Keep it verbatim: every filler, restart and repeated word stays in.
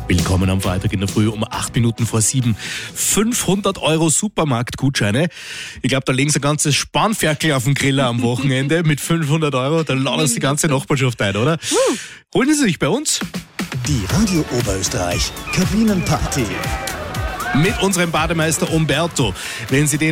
Willkommen am Freitag in der Früh um acht Minuten vor sieben. fünfhundert Euro Supermarktgutscheine. Ich glaube, da legen sie ein ganzes Spanferkel auf den Griller am Wochenende mit fünfhundert Euro. Da laden sie die ganze Nachbarschaft ein, oder? Holen Sie sich bei uns. Die Radio Oberösterreich Kabinenparty. Mit unserem Bademeister Umberto. Wenn Sie den